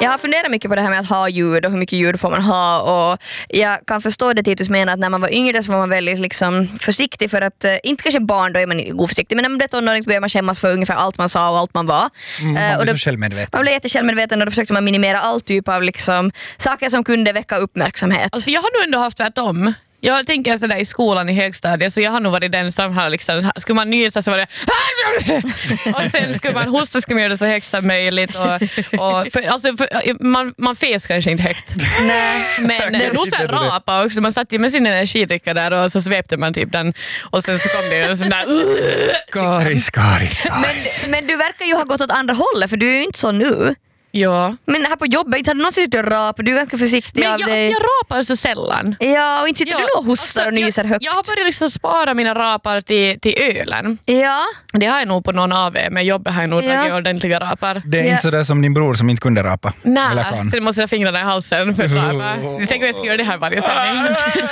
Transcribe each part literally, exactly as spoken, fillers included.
Jag har funderat mycket på det här med att ha ljud och hur mycket ljud får man ha, och jag kan förstå det Titus menar att när man var yngre så var man väldigt liksom försiktig för att, inte kanske barn då är man oförsiktig, men när man blev tonåring så började man skämmas för ungefär allt man sa och allt man var. Mm, man uh, och blev då, så självmedveten. Man blev jättesjälvmedveten och då försökte man minimera all typ av liksom, saker som kunde väcka uppmärksamhet. Alltså jag har nog ändå haft tvärtom. Jag tänker sådär i skolan i högstadiet, så jag har nog varit den som har liksom, skulle man nysa så var det och sen skulle man hosta, skulle man göra det så högt som möjligt och, och för, alltså för, man, man fes kanske inte högt. Nej, men det är nog så här rapa också, man satt ju med sin energidricka där och så svepte man typ den och sen så kom det en sån där Karis, karis, karis. men, men du verkar ju ha gått åt andra hållet, för du är ju inte så nu. Ja. Men här på jobbet, inte hade någon suttit och rap, du är ganska försiktig Men av jag, dig. alltså jag rapar så sällan. Ja, och inte sitter Ja, du nog och hostar alltså, och nyser jag, högt. Jag har börjat liksom spara mina rapar till, till ölen. Ja. Det har jag nog på någon av er, men jobbet har jag nog Ja. dragit ordentliga rapar. Det är Ja. inte så där som din bror som inte kunde rapa. Nej, Eller kan. så det måste jag ha fingrarna i halsen för att rapa. Jag tänker att jag ska göra det här varje sändning.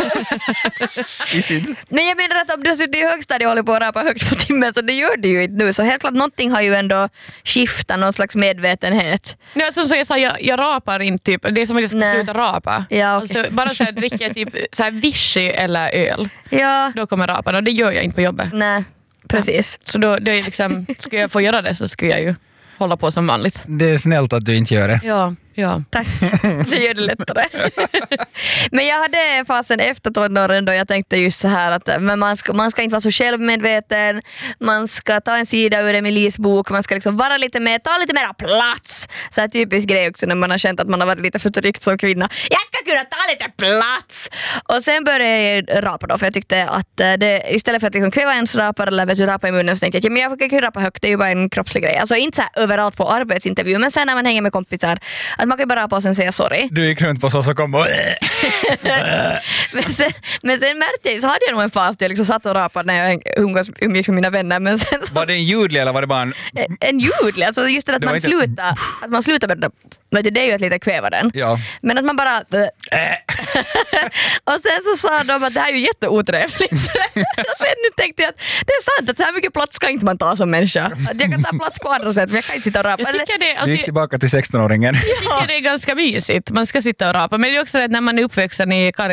Men jag menar att om du har suttit i högstadiet och håller på att rapa högt på timmen, så det gör du ju inte nu. Så helt klart, någonting har ju ändå skiftat, någon slags medvetenhet. Ja, som så jag sa, jag, jag rapar inte typ. Det är som att jag ska Nej. sluta rapa. Ja, okay. Alltså, bara så här, dricka typ så här vichy eller öl. Ja, Då kommer raparna och det gör jag inte på jobbet. nej, precis. Så då, då är liksom, ska jag få göra det så ska jag ju hålla på som vanligt. Det är snällt att du inte gör det. Ja, ja. Tack, det gör det lättare. Men jag hade fasen efter tonåren då jag tänkte just så här att men man, ska, man ska inte vara så självmedveten, man ska ta en sida ur Emilies bok, man ska liksom vara lite mer, ta lite mera plats. Så här typisk grej också när man har känt att man har varit lite förtryckt som kvinna. Jag ska kunna ta lite plats! Och sen började jag rapa då, för jag tyckte att det, istället för att liksom kväva ens rapar eller vet du, rapa i munnen, så tänkte jag att ja, men jag kan rapa högt, det är ju bara en kroppslig grej. Alltså inte så här överallt på arbetsintervju, men sen när man hänger med kompisar att man kan bara rapa och sen säga sorry. Du gick runt på så så kom och... men, sen, men sen märkte jag, så hade jag nog en fas där jag liksom satt och rapade när jag umgås umgicks med mina vänner. Men sen så, Var det en ljudlig eller var det bara en... en ljudlig, alltså just det att Det var man inte- slutar, att man slutar med det, det är ju att lite kväva den. Ja. Men att man bara... och sen så sa de att det här är ju jätteotrevligt. och sen nu tänkte jag att det är sant att så här mycket plats ska inte man ta som människa. Att jag kan ta plats på andra sätt, men jag kan inte sitta och rapa. Jag tycker det, Du alltså, gick tillbaka till sexton-åringen. jag tycker det är ganska mysigt. Man ska sitta och rapa. Men det är också det att när man är uppvuxen i Kar-